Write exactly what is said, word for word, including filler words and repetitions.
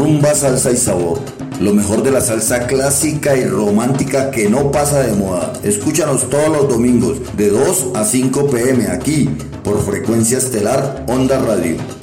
rumba, salsa y sabor. Lo mejor de la salsa clásica y romántica que no pasa de moda. Escúchanos todos los domingos de dos a cinco p m aquí por Frecuencia Estelar Onda Radio.